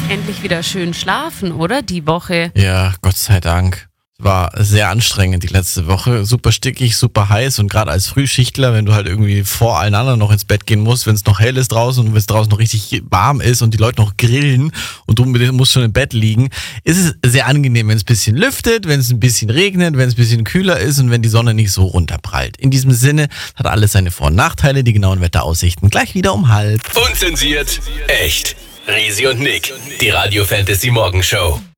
Endlich wieder schön schlafen, oder? Die Woche. Ja, Gott sei Dank. War sehr anstrengend die letzte Woche. Super stickig, super heiß und gerade als Frühschichtler, wenn du halt irgendwie vor allen anderen noch ins Bett gehen musst, wenn es noch hell ist draußen und wenn es draußen noch richtig warm ist und die Leute noch grillen und du musst schon im Bett liegen, ist es sehr angenehm, wenn es ein bisschen lüftet, wenn es ein bisschen regnet, wenn es ein bisschen kühler ist und wenn die Sonne nicht so runterprallt. In diesem Sinne hat alles seine Vor- und Nachteile. Die genauen Wetteraussichten gleich wieder um 12:30. Unzensiert, echt. Risi und Nick, die Radio Fantasy Morgenshow.